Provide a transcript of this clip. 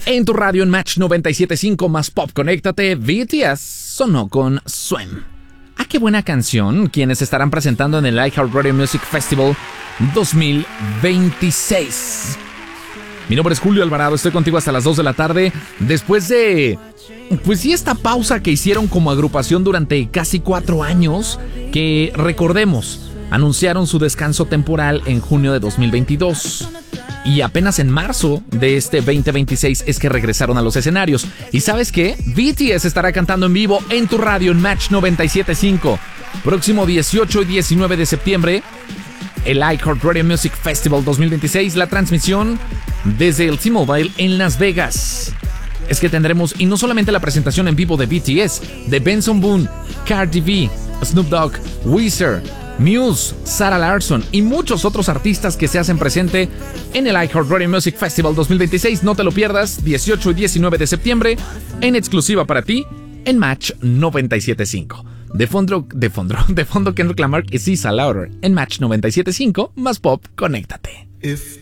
En tu radio en Match 97.5 más pop, conéctate. BTS sonó con Swim. ¡Ah, qué buena canción! Quienes estarán presentando en el iHeartRadio Music Festival 2026. Mi nombre es Julio Alvarado, estoy contigo hasta las 2 de la tarde. Después de, pues sí, esta pausa que hicieron como agrupación durante casi 4 años, que recordemos, anunciaron su descanso temporal en junio de 2022. Y apenas en marzo de este 2026 es que regresaron a los escenarios. ¿Y sabes qué? BTS estará cantando en vivo en tu radio en Match 97.5. Próximo 18 y 19 de septiembre, el iHeartRadio Music Festival 2026, la transmisión desde el T-Mobile en Las Vegas. Es que tendremos, y no solamente la presentación en vivo de BTS, de Benson Boone, Cardi B, Snoop Dogg, Weezer, Muse, Sarah Larsson y muchos otros artistas que se hacen presente en el iHeartRadio Music Festival 2026. No te lo pierdas, 18 y 19 de septiembre, en exclusiva para ti, en Match 97.5. De fondo Kendrick Lamar y Cisa Lauder en Match 97.5 más pop, conéctate.